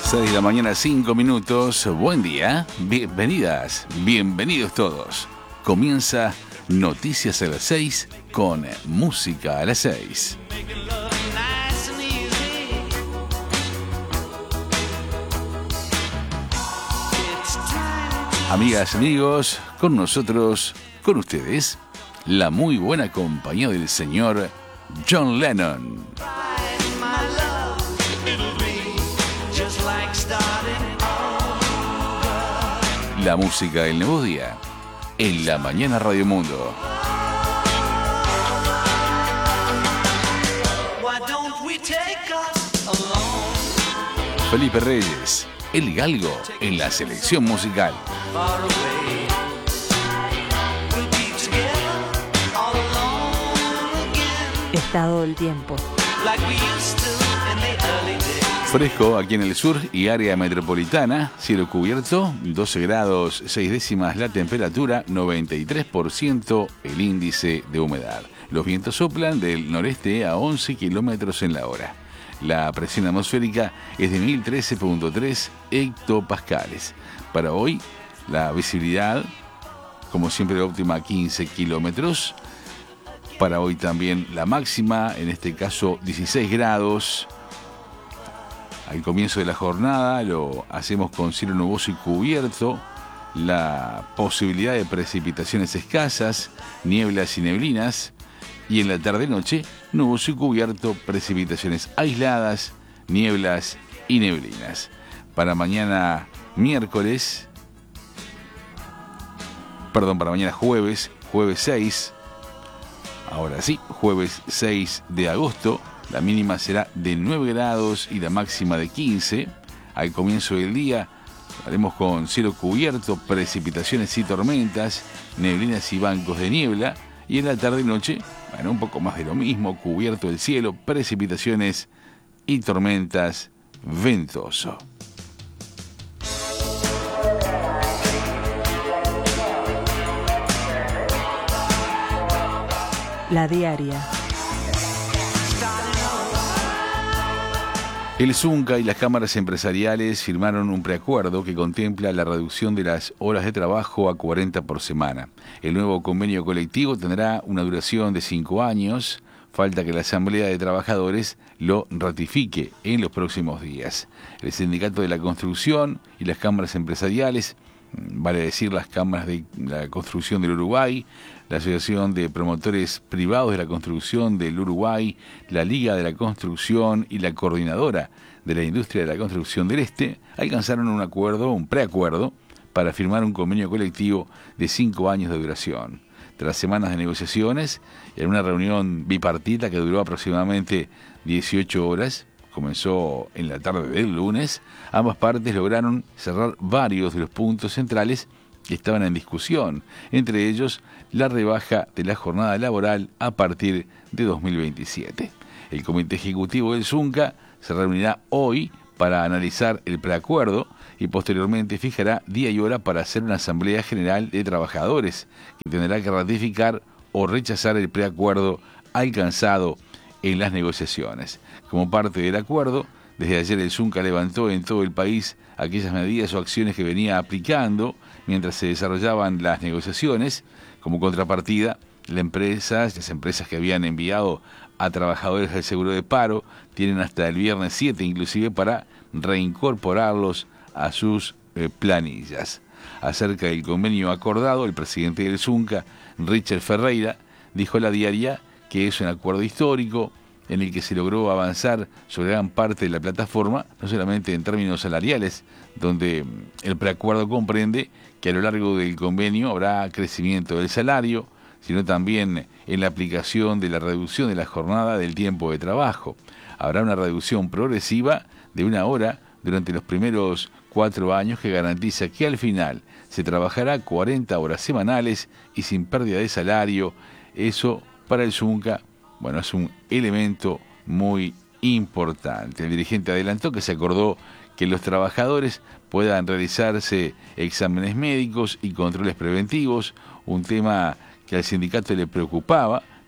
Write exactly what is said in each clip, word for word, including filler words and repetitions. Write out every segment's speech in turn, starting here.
seis de la mañana, cinco minutos. Buen día, bienvenidas, bienvenidos todos. Comienza Noticias a las seis con Música a las seis. Amigas, amigos, con nosotros, con ustedes, la muy buena compañía del señor John Lennon. La música del nuevo día, en la mañana Radio Mundo. Felipe Reyes, el Galgo, en la selección musical. Estado del tiempo. Fresco aquí en el sur y área metropolitana, cielo cubierto, doce grados seis décimas la temperatura, noventa y tres por ciento el índice de humedad. Los vientos soplan del noreste a once kilómetros en la hora. La presión atmosférica es de mil trece punto tres hectopascales. Para hoy, la visibilidad, como siempre, óptima a quince kilómetros. Para hoy también la máxima, en este caso dieciséis grados. Al comienzo de la jornada lo hacemos con cielo nuboso y cubierto, la posibilidad de precipitaciones escasas, nieblas y neblinas, y en la tarde-noche nuboso y cubierto, precipitaciones aisladas, nieblas y neblinas. Para mañana miércoles, perdón, para mañana jueves, jueves seis, ahora sí, jueves seis de agosto, la mínima será de nueve grados y la máxima de quince. Al comienzo del día haremos con cielo cubierto, precipitaciones y tormentas, neblinas y bancos de niebla. Y en la tarde y noche, bueno, un poco más de lo mismo, cubierto el cielo, precipitaciones y tormentas, ventoso. La diaria. El Zunca y las cámaras empresariales firmaron un preacuerdo que contempla la reducción de las horas de trabajo a cuarenta por semana. El nuevo convenio colectivo tendrá una duración de cinco años. Falta que la Asamblea de Trabajadores lo ratifique en los próximos días. El Sindicato de la Construcción y las cámaras empresariales, vale decir las cámaras de la construcción del Uruguay, la Asociación de Promotores Privados de la Construcción del Uruguay, la Liga de la Construcción y la Coordinadora de la Industria de la Construcción del Este, alcanzaron un acuerdo, un preacuerdo, para firmar un convenio colectivo de cinco años de duración. Tras semanas de negociaciones, en una reunión bipartita que duró aproximadamente dieciocho horas, comenzó en la tarde del lunes, ambas partes lograron cerrar varios de los puntos centrales que estaban en discusión, entre ellos la rebaja de la jornada laboral a partir de dos mil veintisiete. El Comité Ejecutivo del Zunca se reunirá hoy para analizar el preacuerdo y posteriormente fijará día y hora para hacer una Asamblea General de Trabajadores, que tendrá que ratificar o rechazar el preacuerdo alcanzado en las negociaciones. Como parte del acuerdo, desde ayer el Zunca levantó en todo el país aquellas medidas o acciones que venía aplicando mientras se desarrollaban las negociaciones. Como contrapartida, las empresas, las empresas que habían enviado a trabajadores del seguro de paro tienen hasta el viernes siete inclusive para reincorporarlos a sus eh, planillas. Acerca del convenio acordado, el presidente del Zunca, Richard Ferreira, dijo a la diaria que es un acuerdo histórico en el que se logró avanzar sobre gran parte de la plataforma, no solamente en términos salariales, donde el preacuerdo comprende que a lo largo del convenio habrá crecimiento del salario, sino también en la aplicación de la reducción de la jornada del tiempo de trabajo. Habrá una reducción progresiva de una hora durante los primeros cuatro años que garantiza que al final se trabajará cuarenta horas semanales y sin pérdida de salario. Eso para el Zunca, bueno, es un elemento muy importante. El dirigente adelantó que se acordó que los trabajadores puedan realizarse exámenes médicos y controles preventivos, un tema que al sindicato le preocupaba,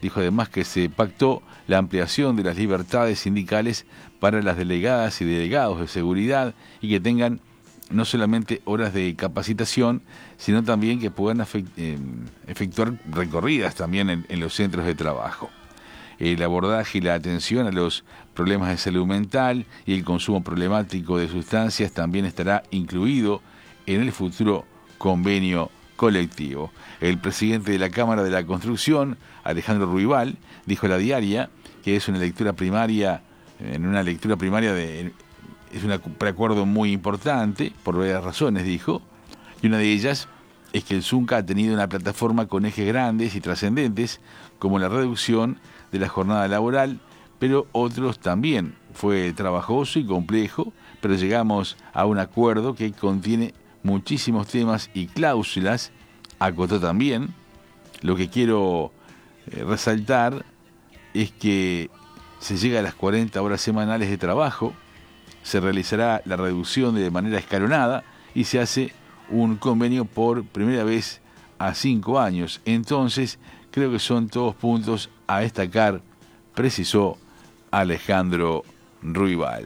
Dijo además que se pactó la ampliación de las libertades sindicales para las delegadas y delegados de seguridad y que tengan no solamente horas de capacitación, sino también que puedan efectuar recorridas también en, en los centros de trabajo. El abordaje y la atención a los problemas de salud mental y el consumo problemático de sustancias también estará incluido en el futuro convenio colectivo. El presidente de la Cámara de la Construcción, Alejandro Ruibal, dijo a La Diaria que es una lectura primaria, en una lectura primaria de, es un preacuerdo muy importante, por varias razones, dijo, y una de ellas es que el Zunca ha tenido una plataforma con ejes grandes y trascendentes, como la reducción de la jornada laboral, pero otros también. Fue trabajoso y complejo, pero llegamos a un acuerdo que contiene muchísimos temas y cláusulas, acotó también. Lo que quiero eh, resaltar es que se llega a las cuarenta horas semanales de trabajo, se realizará la reducción de manera escalonada y se hace un convenio por primera vez a cinco años. Entonces, creo que son todos puntos a destacar, precisó Alejandro Ruibal.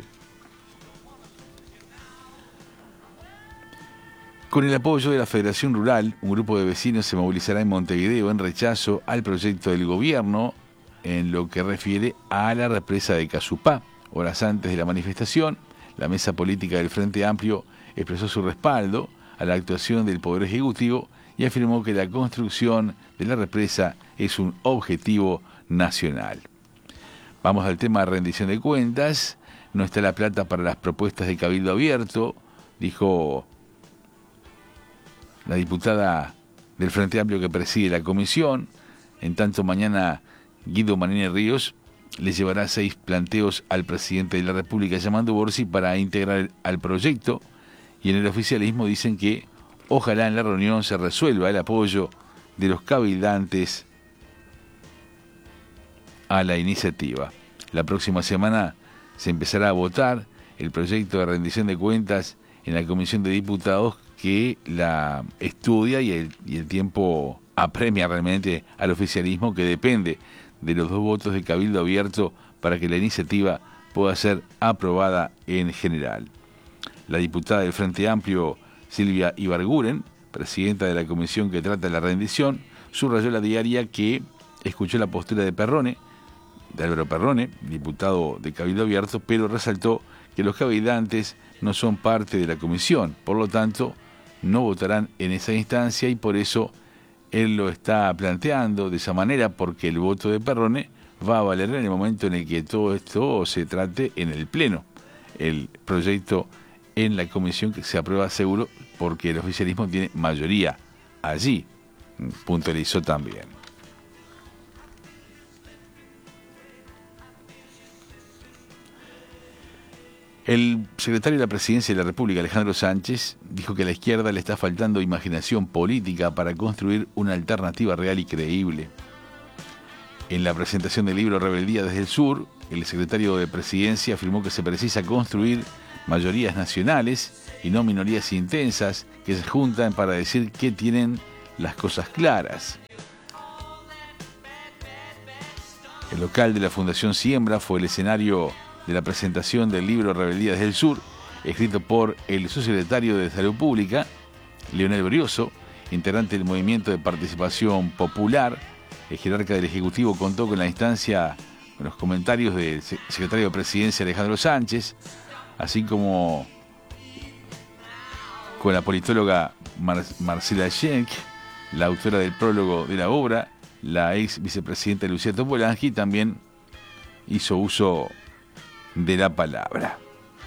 Con el apoyo de la Federación Rural, un grupo de vecinos se movilizará en Montevideo en rechazo al proyecto del gobierno en lo que refiere a la represa de Casupá. Horas antes de la manifestación, la mesa política del Frente Amplio expresó su respaldo a la actuación del Poder Ejecutivo y afirmó que la construcción de la represa es un objetivo nacional. Vamos al tema de rendición de cuentas. No está la plata para las propuestas de Cabildo Abierto, dijo la diputada del Frente Amplio que preside la comisión. En tanto, mañana Guido Manini Ríos le llevará seis planteos al presidente de la República, llamando Borsi, para integrar al proyecto. Y en el oficialismo dicen que ojalá en la reunión se resuelva el apoyo de los cabildantes a la iniciativa. La próxima semana se empezará a votar el proyecto de rendición de cuentas en la Comisión de Diputados, que la estudia y el, y el tiempo apremia realmente al oficialismo, que depende de los dos votos de Cabildo Abierto para que la iniciativa pueda ser aprobada en general. La diputada del Frente Amplio, Silvia Ibarguren, presidenta de la comisión que trata la rendición, subrayó a La Diaria que escuchó la postura de Perrone, de Álvaro Perrone, diputado de Cabildo Abierto, pero resaltó que los cabildantes no son parte de la comisión, por lo tanto no votarán en esa instancia, y por eso él lo está planteando de esa manera, porque el voto de Perrone va a valer en el momento en el que todo esto se trate en el Pleno. El proyecto en la comisión que se aprueba seguro, porque el oficialismo tiene mayoría allí, puntualizó también. El secretario de la Presidencia de la República, Alejandro Sánchez, dijo que a la izquierda le está faltando imaginación política para construir una alternativa real y creíble. En la presentación del libro Rebeldía desde el Sur, el secretario de Presidencia afirmó que se precisa construir mayorías nacionales y no minorías intensas que se juntan para decir que tienen las cosas claras. El local de la Fundación Siembra fue el escenario de la presentación del libro Rebeldía desde el Sur, escrito por el subsecretario de Salud Pública, Leonel Brioso, integrante del Movimiento de Participación Popular. El jerarca del Ejecutivo contó con la instancia, con los comentarios del secretario de Presidencia, Alejandro Sánchez, así como con la politóloga Mar- Marcela Schenck, la autora del prólogo de la obra, la ex vicepresidenta Lucía Topolanqui, también hizo uso de la palabra.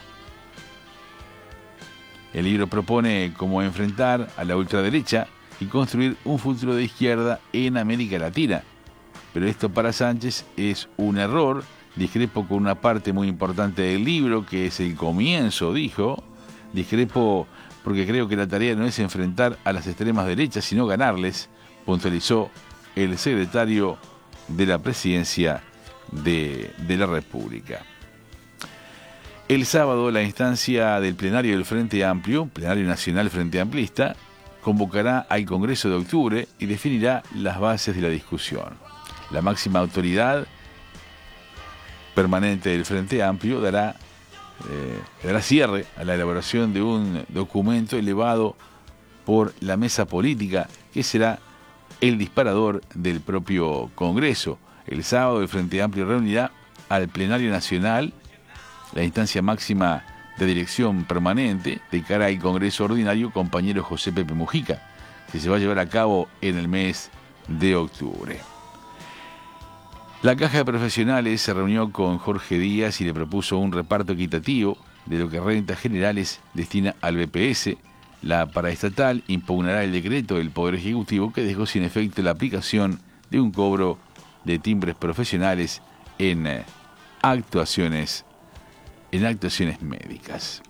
El libro propone cómo enfrentar a la ultraderecha y construir un futuro de izquierda en América Latina. Pero esto para Sánchez es un error. Discrepo con una parte muy importante del libro, que es el comienzo, dijo. Discrepo porque creo que la tarea no es enfrentar a las extremas derechas, sino ganarles, puntualizó el secretario de la Presidencia de, de la República. El sábado, la instancia del plenario del Frente Amplio, plenario nacional Frente Amplista, convocará al Congreso de octubre y definirá las bases de la discusión. La máxima autoridad permanente del Frente Amplio dará, eh, dará cierre a la elaboración de un documento elevado por la mesa política, que será el disparador del propio Congreso. El sábado el Frente Amplio reunirá al Plenario Nacional, la instancia máxima de dirección permanente, de cara al Congreso Ordinario, compañero José Pepe Mujica, que se va a llevar a cabo en el mes de octubre. La Caja de Profesionales se reunió con Jorge Díaz y le propuso un reparto equitativo de lo que Rentas Generales destina al B P S. La paraestatal impugnará el decreto del Poder Ejecutivo que dejó sin efecto la aplicación de un cobro de timbres profesionales en eh, actuaciones en actuaciones médicas.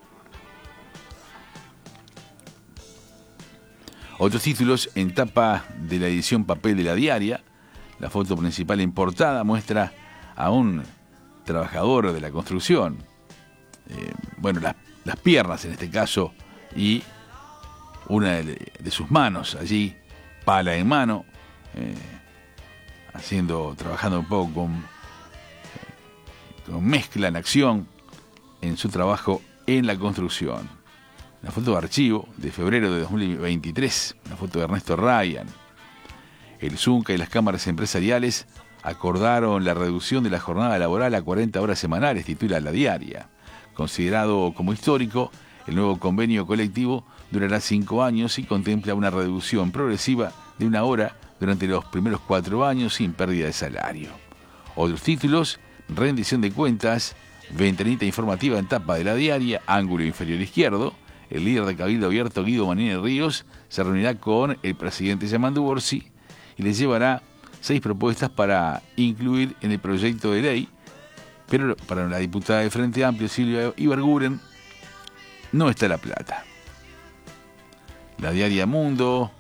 Otros títulos en tapa de la edición papel de La Diaria. La foto principal en portada muestra a un trabajador de la construcción, eh, bueno, las, las piernas en este caso, y una de, de sus manos allí, pala en mano, eh, haciendo, trabajando un poco con, eh, con mezcla en acción en su trabajo en la construcción. La foto de archivo de febrero de dos mil veintitrés, una foto de Ernesto Ryan. El Zunca y las cámaras empresariales acordaron la reducción de la jornada laboral a cuarenta horas semanales, titula La Diaria. Considerado como histórico, el nuevo convenio colectivo durará cinco años y contempla una reducción progresiva de una hora durante los primeros cuatro años sin pérdida de salario. Otros títulos: rendición de cuentas, ventanita informativa en tapa de La Diaria, ángulo inferior izquierdo. El líder de Cabildo Abierto, Guido Manini Ríos, se reunirá con el presidente Yamandu Orsi y les llevará seis propuestas para incluir en el proyecto de ley, pero para la diputada del Frente Amplio, Silvia Ibarguren, no está la plata. La Diaria Mundo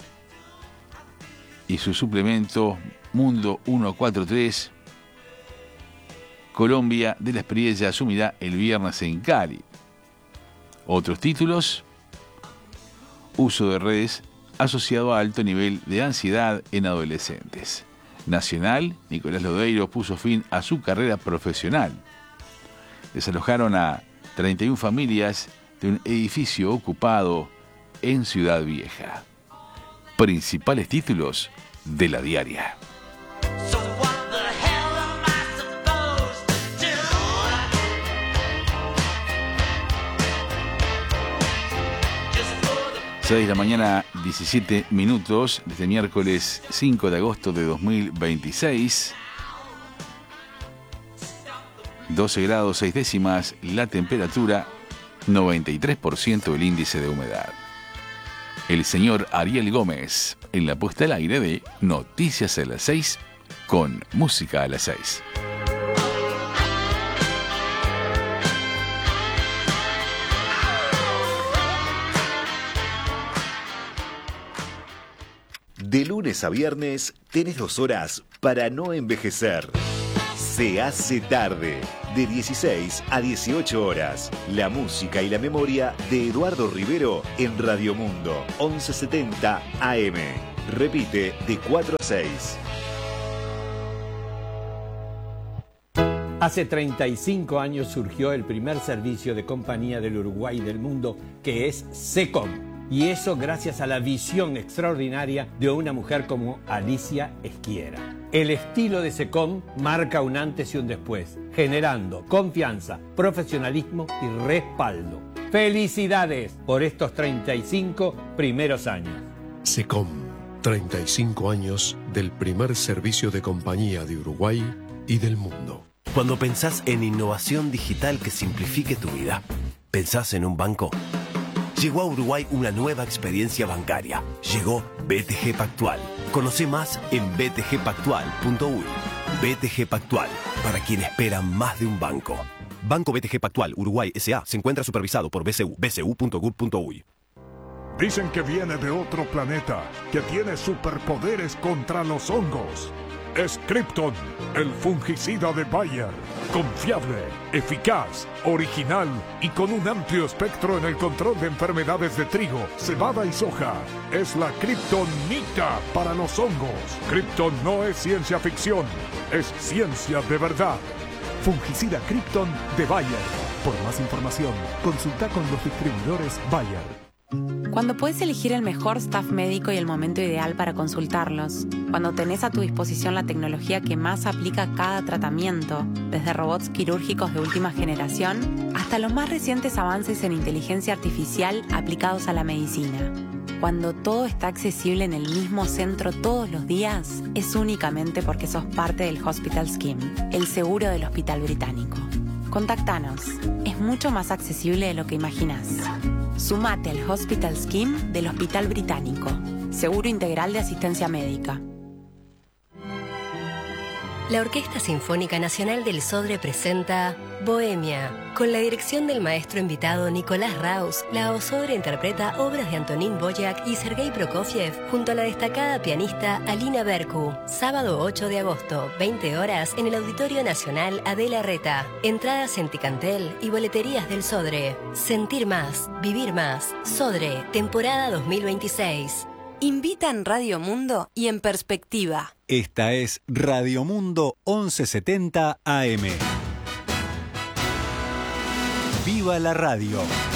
y su suplemento Mundo ciento cuarenta y tres. Colombia de la Experiencia asumirá el viernes en Cali. Otros títulos: uso de redes asociado a alto nivel de ansiedad en adolescentes. Nacional, Nicolás Lodeiro puso fin a su carrera profesional. Desalojaron a treinta y una familias de un edificio ocupado en Ciudad Vieja. Principales títulos de La Diaria. seis de la mañana, diecisiete minutos, desde miércoles cinco de agosto de dos mil veintiséis. doce grados seis décimas la temperatura, noventa y tres por ciento el índice de humedad. El señor Ariel Gómez en la puesta al aire de Noticias a las seis con música a las seis. De lunes a viernes tenés dos horas para no envejecer. Se hace tarde, de dieciséis a dieciocho horas. La música y la memoria de Eduardo Rivero en Radio Mundo, once setenta A M. Repite de cuatro a seis. Hace treinta y cinco años surgió el primer servicio de compañía del Uruguay y del mundo, que es SECOM. Y eso gracias a la visión extraordinaria de una mujer como Alicia Esquiera. El estilo de SECOM marca un antes y un después, generando confianza, profesionalismo y respaldo. ¡Felicidades por estos treinta y cinco primeros años! SECOM, treinta y cinco años del primer servicio de compañía de Uruguay y del mundo. Cuando pensás en innovación digital que simplifique tu vida, ¿pensás en un banco? Llegó a Uruguay una nueva experiencia bancaria. Llegó B T G Pactual. Conoce más en b t g pactual punto u y. B T G Pactual, para quien espera más de un banco. Banco B T G Pactual Uruguay S A se encuentra supervisado por B C U, b c u punto gov punto u y. Dicen que viene de otro planeta, que tiene superpoderes contra los hongos. es Krypton, el fungicida de Bayer. Confiable, eficaz, original y con un amplio espectro en el control de enfermedades de trigo, cebada y soja. Es la Kryptonita para los hongos. Krypton no es ciencia ficción, es ciencia de verdad. Fungicida Krypton de Bayer. Por más información, consulta con los distribuidores Bayer. Cuando puedes elegir el mejor staff médico y el momento ideal para consultarlos, cuando tenés a tu disposición la tecnología que más aplica a cada tratamiento, desde robots quirúrgicos de última generación hasta los más recientes avances en inteligencia artificial aplicados a la medicina. Cuando todo está accesible en el mismo centro todos los días, es únicamente porque sos parte del Hospital Scheme, el seguro del Hospital Británico. Contactanos, es mucho más accesible de lo que imaginás. Sumate al Hospital Scheme del Hospital Británico. Seguro integral de asistencia médica. La Orquesta Sinfónica Nacional del Sodre presenta Bohemia. Con la dirección del maestro invitado Nicolás Raus, la OSodre interpreta obras de Antonín Boyac y Sergei Prokofiev junto a la destacada pianista Alina Berku. Sábado ocho de agosto, veinte horas, en el Auditorio Nacional Adela Reta. Entradas en Ticantel y boleterías del Sodre. Sentir más, vivir más. Sodre, temporada dos mil veintiséis. Invita en Radio Mundo y en Perspectiva. Esta es Radio Mundo once setenta A M. ¡Viva la radio!